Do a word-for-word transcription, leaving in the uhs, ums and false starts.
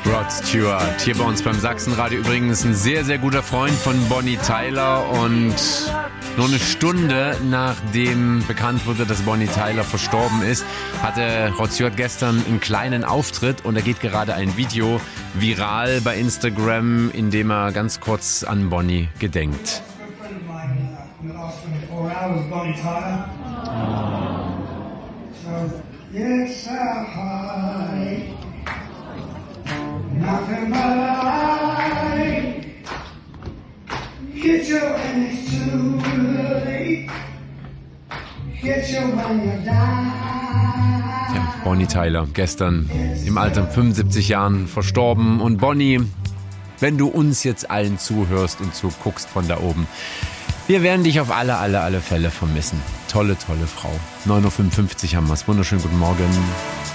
Rod Stewart, hier bei uns beim Sachsenradio. Übrigens ein sehr, sehr guter Freund von Bonnie Tyler. Und nur eine Stunde nachdem bekannt wurde, dass Bonnie Tyler verstorben ist, hatte Rod Stewart gestern einen kleinen Auftritt. Und da geht gerade ein Video viral bei Instagram, in dem er ganz kurz an Bonnie gedenkt. Yes, I nothing but I get you when it's too late. Get you when you die. Ja, Bonnie Tyler, gestern im Alter von fünfundsiebzig Jahren verstorben. Und Bonnie, wenn du uns jetzt allen zuhörst und zuguckst von da oben, wir werden dich auf alle, alle, alle Fälle vermissen. Tolle, tolle Frau. neun Uhr fünfundfünfzig haben wir es. Wunderschönen guten Morgen.